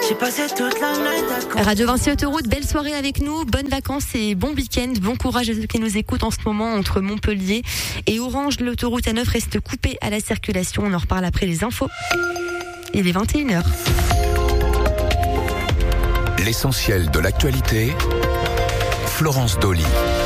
J'ai passé toute la nuit. Radio Vinci Autoroute, belle soirée avec nous, bonnes vacances et bon week-end. Bon courage à ceux qui nous écoutent en ce moment entre Montpellier et Orange. L'autoroute A9 reste coupée à la circulation. On en reparle après les infos. Il est 21h. L'essentiel de l'actualité, Florence Dolly.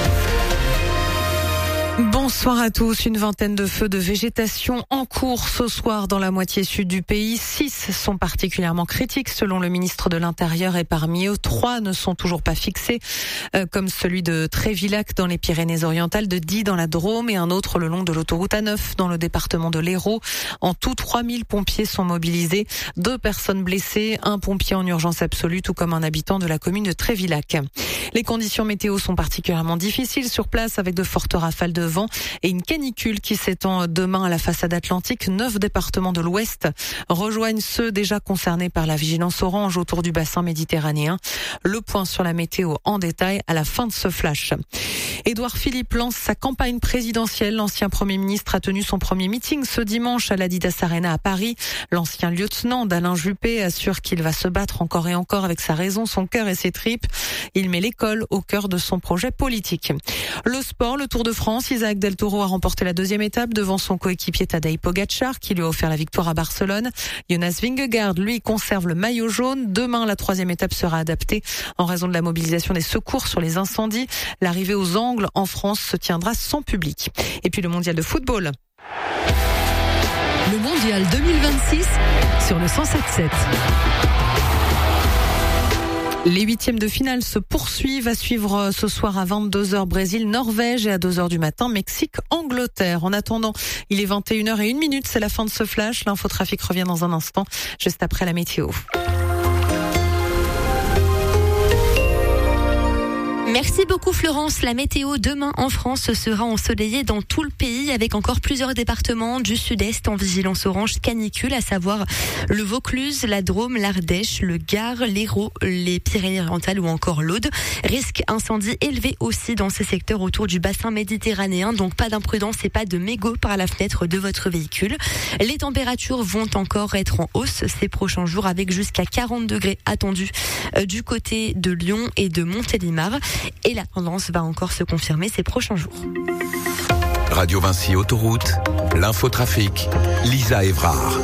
Bonsoir à tous. Une vingtaine de feux de végétation en cours ce soir dans la moitié sud du pays. 6 sont particulièrement critiques selon le ministre de l'Intérieur et parmi eux, 3 ne sont toujours pas fixés, comme celui de Trévillac dans les Pyrénées-Orientales, de Die dans la Drôme et un autre le long de l'autoroute A9 dans le département de l'Hérault. En tout, 3000 pompiers sont mobilisés, 2 personnes blessées, un pompier en urgence absolue, tout comme un habitant de la commune de Trévillac. Les conditions météo sont particulièrement difficiles sur place avec de fortes rafales de vent et une canicule qui s'étend demain à la façade atlantique. 9 départements de l'Ouest rejoignent ceux déjà concernés par la vigilance orange autour du bassin méditerranéen. Le point sur la météo en détail à la fin de ce flash. Édouard Philippe lance sa campagne présidentielle. L'ancien Premier ministre a tenu son premier meeting ce dimanche à l'Adidas Arena à Paris. L'ancien lieutenant d'Alain Juppé assure qu'il va se battre encore et encore avec sa raison, son cœur et ses tripes. Il met l'école au cœur de son projet politique. Le sport, le Tour de France. Isaac Del Toro a remporté la 2e étape devant son coéquipier Tadej Pogačar qui lui a offert la victoire à Barcelone. Jonas Vingegaard, lui, conserve le maillot jaune. Demain, la 3e étape sera adaptée en raison de la mobilisation des secours sur les incendies. L'arrivée aux Angles en France se tiendra sans public. Et puis le mondial de football. Le mondial 2026 sur le 107.7. Les 8e de finale se poursuivent. À suivre ce soir à 22h Brésil-Norvège et à 2h du matin Mexique-Angleterre. En attendant, il est 21h01, c'est la fin de ce flash. L'infotrafic revient dans un instant, juste après la météo. Merci beaucoup Florence. La météo demain en France sera ensoleillée dans tout le pays avec encore plusieurs départements du sud-est en vigilance orange canicule, à savoir le Vaucluse, la Drôme, l'Ardèche, le Gard, l'Hérault, les Pyrénées-Orientales ou encore l'Aude. Risque incendie élevé aussi dans ces secteurs autour du bassin méditerranéen, donc pas d'imprudence et pas de mégots par la fenêtre de votre véhicule. Les températures vont encore être en hausse ces prochains jours avec jusqu'à 40 degrés attendus du côté de Lyon et de Montélimar. Et la tendance va encore se confirmer ces prochains jours. Radio Vinci Autoroute, l'infotrafic, Lisa Évrard.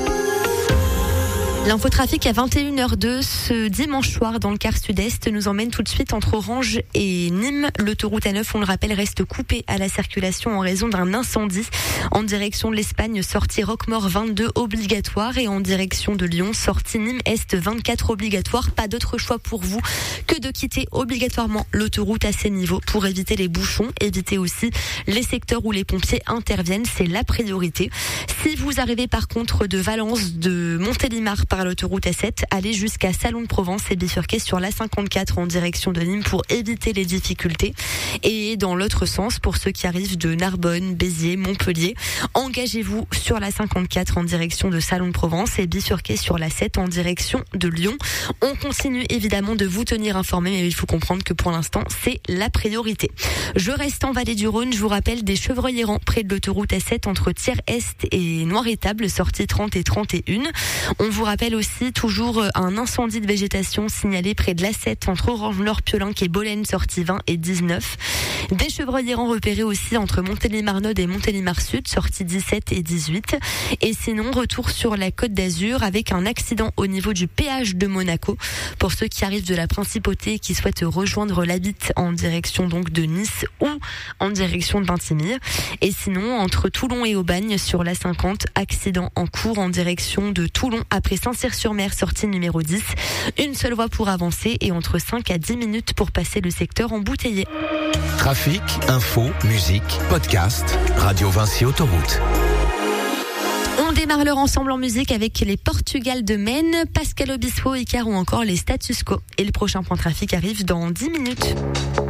L'infotrafic à 21h02 ce dimanche soir dans le quart sud-est nous emmène tout de suite entre Orange et Nîmes. L'autoroute A9, on le rappelle, reste coupée à la circulation en raison d'un incendie. En direction de l'Espagne, sortie Roquemaure 22 obligatoire et en direction de Lyon, sortie Nîmes-Est 24 obligatoire. Pas d'autre choix pour vous que de quitter obligatoirement l'autoroute à ces niveaux pour éviter les bouchons. Évitez aussi les secteurs où les pompiers interviennent, c'est la priorité. Si vous arrivez par contre de Valence, de Montélimar par l'autoroute A7, allez jusqu'à Salon de Provence et bifurquez sur l'A54 en direction de Nîmes pour éviter les difficultés. Et dans l'autre sens, pour ceux qui arrivent de Narbonne, Béziers, Montpellier, engagez-vous sur l'A54 en direction de Salon de Provence et bifurquez sur l'A7 en direction de Lyon. On continue évidemment de vous tenir informé, mais il faut comprendre que pour l'instant, c'est la priorité. Je reste en Vallée du Rhône, je vous rappelle des chevreuils errants près de l'autoroute A7 entre Thiers-Est et Noir-Étable, sortie 30 et 31. On vous rappelle aussi toujours un incendie de végétation signalé près de l'A7 entre Orange-Nord-Piolenc et Bolène, sortie 20 et 19. Des chevreuils errants repérés aussi entre Montélimar-Nord et Montélimar-Sud, sortie 17 et 18. Et sinon, retour sur la Côte d'Azur avec un accident au niveau du péage de Monaco. Pour ceux qui arrivent de la Principauté et qui souhaitent rejoindre l'Habite en direction donc de Nice ou en direction de Vintimille. Et sinon, entre Toulon et Aubagne sur l'A50, accident en cours en direction de Toulon après Saint-Cyr-sur-Mer, sortie numéro 10. Une seule voie pour avancer et entre 5 à 10 minutes pour passer le secteur embouteillé. Trafic, info, musique, podcast, Radio Vinci Autoroute. On démarre l'heure ensemble en musique avec les Portugal de Maine, Pascal Obispo, Icar ou encore les Status Quo. Et le prochain point trafic arrive dans 10 minutes.